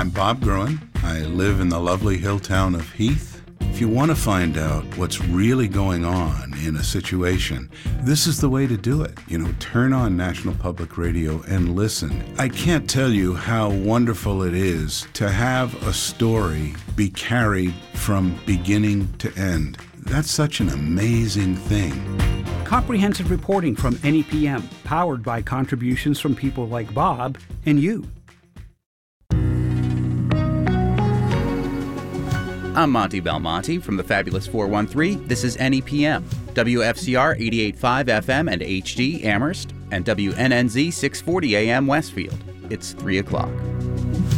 I'm Bob Gruen. I live in the lovely hill town of Heath. If you want to find out what's really going on in a situation, this is the way to do it. Turn on National Public Radio and listen. I can't tell you how wonderful it is to have a story be carried from beginning to end. That's such an amazing thing. Comprehensive reporting from NEPM, powered by contributions from people like Bob and you. I'm Monty Belmonte from the Fabulous 413. This is NEPM, WFCR 88.5 FM and HD Amherst, and WNNZ 640 AM Westfield. It's 3 o'clock.